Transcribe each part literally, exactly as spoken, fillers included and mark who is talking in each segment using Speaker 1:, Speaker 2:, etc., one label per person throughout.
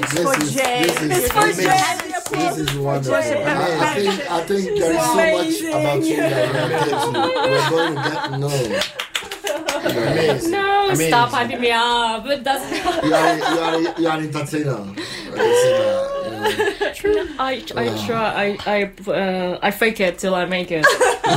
Speaker 1: applause
Speaker 2: this
Speaker 1: for
Speaker 2: is,
Speaker 1: Jay.
Speaker 2: This is,
Speaker 1: It's for
Speaker 2: this
Speaker 1: Jay.
Speaker 2: is, this is wonderful. I,
Speaker 1: Jay.
Speaker 2: I think I think there is so much about you that we're going to we're going to get to know.
Speaker 3: Amazing.
Speaker 4: No,
Speaker 3: Amazing.
Speaker 4: stop hyping me up. It doesn't.
Speaker 2: You are you are you are entertainer. I can see that. You know.
Speaker 4: I I try. I I uh, I fake it till I make it.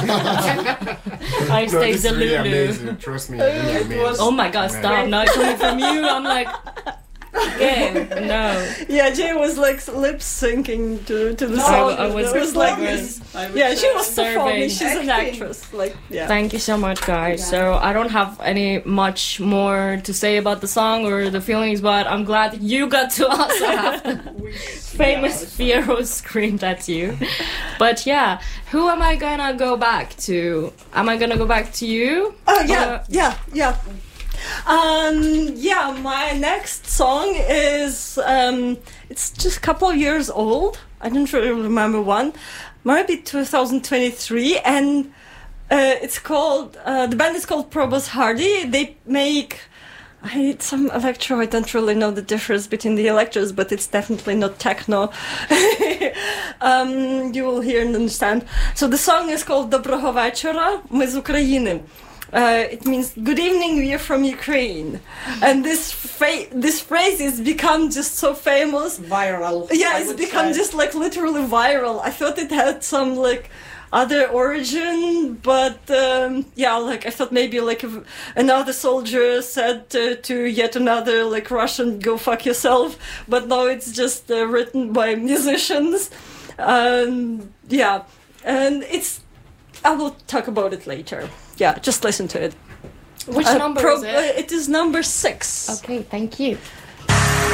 Speaker 4: I
Speaker 3: No,
Speaker 4: stay
Speaker 3: this is really
Speaker 4: delulu.
Speaker 3: amazing. Trust me, really amazing.
Speaker 4: Oh my god! Stop! Now it's coming from you. I'm like, okay, no.
Speaker 1: Yeah, Jay was like lip syncing to to the
Speaker 4: No,
Speaker 1: song.
Speaker 4: I was
Speaker 1: it was like
Speaker 4: performing.
Speaker 1: this. Yeah, she was
Speaker 4: Serving.
Speaker 1: performing. She's an
Speaker 5: Acting.
Speaker 1: actress. Like, yeah.
Speaker 4: Thank you so much, guys. So I don't have any much more to say about the song or the feelings, but I'm glad you got to also have the famous Fiero screamed at you. But yeah, who am I gonna go back to? Am I gonna go back to you?
Speaker 1: Oh yeah,
Speaker 4: Uh,
Speaker 1: yeah, yeah. Um, yeah, my next song is um, it's just a couple of years old. I don't really remember one. Maybe two thousand twenty-three, and uh, it's called uh, the band is called Probus Hardy. They make I need some electro. I don't really know the difference between the electros, but it's definitely not techno. um, you will hear and understand. So the song is called Доброго вечора, ми з України. Uh, it means good evening, we are from Ukraine, and this fa- this phrase has become just so famous.
Speaker 5: Viral.
Speaker 1: Yeah,
Speaker 5: I
Speaker 1: it's
Speaker 5: would
Speaker 1: become
Speaker 5: say.
Speaker 1: just like literally viral. I thought it had some like other origin, but um, yeah, like I thought maybe like if another soldier said uh, to yet another like Russian, "Go fuck yourself," but now it's just uh, written by musicians. Um, yeah, and it's. I will talk about it later. Yeah, just listen to it.
Speaker 4: Which
Speaker 1: Uh,
Speaker 4: number
Speaker 1: pro-
Speaker 4: is it?
Speaker 1: uh, it is number six.
Speaker 4: Okay, thank you.